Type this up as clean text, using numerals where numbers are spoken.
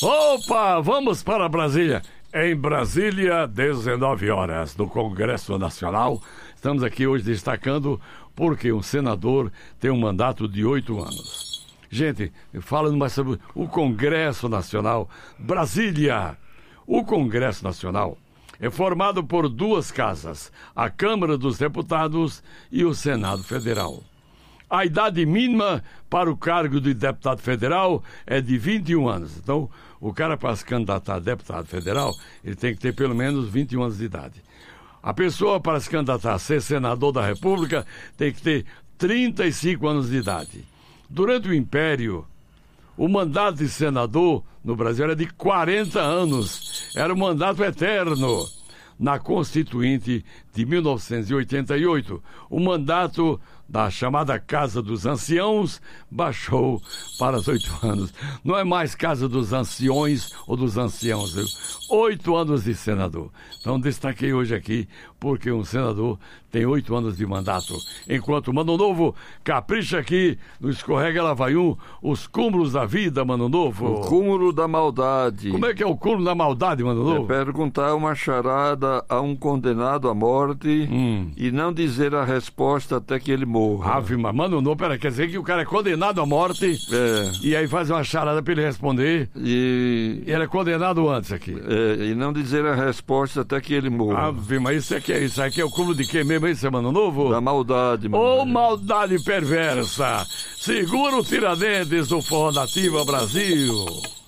Opa, vamos para Brasília. Em Brasília, 19 horas, no Congresso Nacional. Estamos aqui hoje destacando porque um senador tem um mandato de 8 anos. Gente, falando mais sobre o Congresso Nacional, Brasília. O Congresso Nacional é formado por duas casas, a Câmara dos Deputados e o Senado Federal. A idade mínima para o cargo de deputado federal é de 21 anos. Então, o cara para se candidatar a deputado federal, ele tem que ter pelo menos 21 anos de idade. A pessoa para se candidatar a ser senador da República tem que ter 35 anos de idade. Durante o Império, o mandato de senador no Brasil era de 40 anos. Era um mandato eterno. Na Constituinte de 1988, o mandato da chamada Casa dos Anciãos baixou para os 8 anos. Não é mais Casa dos Anciões ou dos Anciãos, viu? 8 anos de senador. Então destaquei hoje aqui porque um senador tem 8 anos de mandato. Enquanto Mano Novo capricha aqui no Escorrega Lá Vai Um, os cúmulos da vida, Mano Novo. O cúmulo da maldade. Como é que é o cúmulo da maldade, Mano Novo? É perguntar uma charada a um condenado à morte e não dizer a resposta até que ele morra. Ave, Mano Novo, pera, quer dizer que o cara é condenado à morte e aí faz uma charada para ele responder e ele é condenado antes aqui. E não dizer a resposta até que ele morra. Ave, mas isso aqui é o cúmulo de quem mesmo, isso é Mano Novo? Da maldade, mano. Ô, maldade perversa! Segura o Tiradentes do Forró Nativa Brasil!